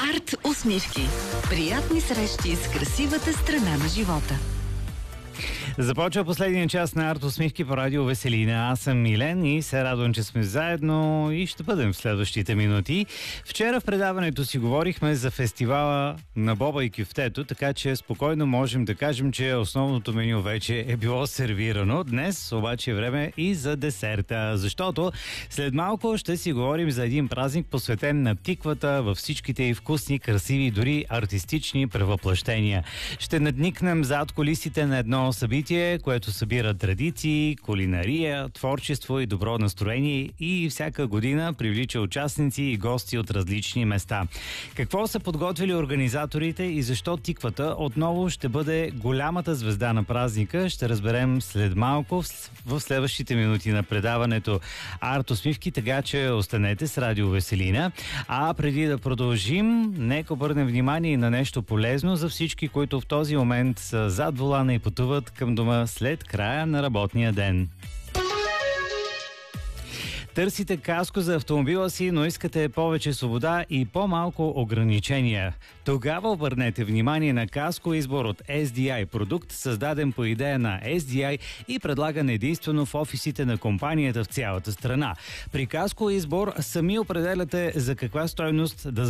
Арт усмивки. Приятни срещи с красивата страна на живота. Започва последния час на Арт усмивки по радио Веселина. Аз съм Милен и се радвам, че сме заедно и ще бъдем в следващите минути. Вчера в предаването си говорихме за фестивала на Боба и кюфтето, така че спокойно можем да кажем, че основното меню вече е било сервирано. Днес обаче е време и за десерта, защото след малко ще си говорим за един празник, посветен на тиквата във всичките й вкусни, красиви, дори артистични превъплъщения. Ще надникнем зад кулисите на едно събитие, което събира традиции, кулинария, творчество и добро настроение и всяка година привлича участници и гости от различни места. Какво са подготвили организаторите и защо тиквата отново ще бъде голямата звезда на празника, ще разберем след малко в следващите минути на предаването Арт усмивки, така че останете с радио Веселина. А преди да продължим, нека обърнем внимание на нещо полезно за всички, които в този момент са зад волана и пътуват към дома след края на работния ден. Търсите каско за автомобила си, но искате повече свобода и по-малко ограничения. Тогава обърнете внимание на каско избор от SDI, продукт създаден по идея на SDI и предлаган единствено в офисите на компанията в цялата страна. При каско избор сами определяте за каква стойност да